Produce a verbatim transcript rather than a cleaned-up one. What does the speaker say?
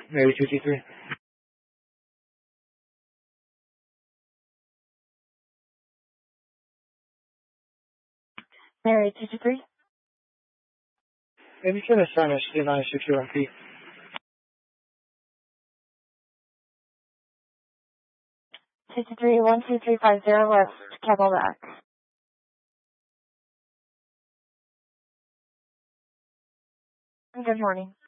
Mary two two three. Mary two two three. Maybe can assign us to nine six zero P. two two three one two three five zero West Camelback. Good morning.